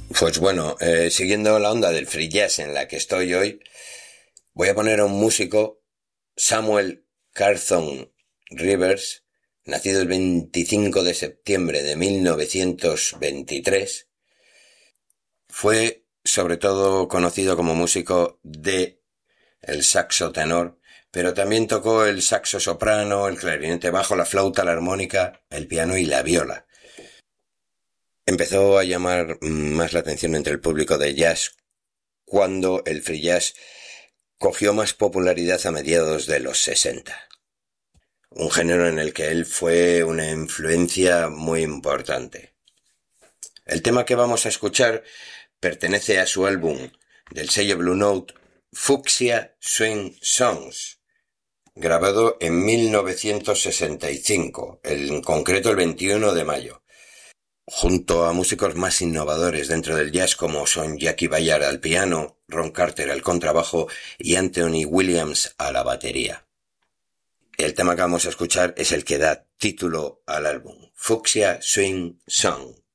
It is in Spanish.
Pues bueno, siguiendo la onda del free jazz en la que estoy hoy, voy a poner a un músico, Samuel Carlton Rivers, nacido el 25 de septiembre de 1923. Fue sobre todo conocido como músico de el saxo tenor, pero también tocó el saxo soprano, el clarinete bajo, la flauta, la armónica, el piano y la viola. Empezó a llamar más la atención entre el público de jazz cuando el free jazz cogió más popularidad a mediados de los 60, un género en el que él fue una influencia muy importante. El tema que vamos a escuchar pertenece a su álbum del sello Blue Note, Fuchsia Swing Songs, grabado en 1965, en concreto el 21 de mayo, junto a músicos más innovadores dentro del jazz como son Jackie Bayard al piano, Ron Carter al contrabajo y Anthony Williams a la batería. El tema que vamos a escuchar es el que da título al álbum, Fuchsia Swing Song.